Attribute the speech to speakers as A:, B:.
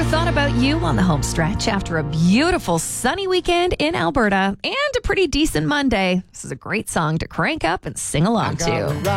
A: Thought about you on the home stretch after a beautiful sunny weekend in Alberta and a pretty decent Monday. This is a great song to crank up and sing along to.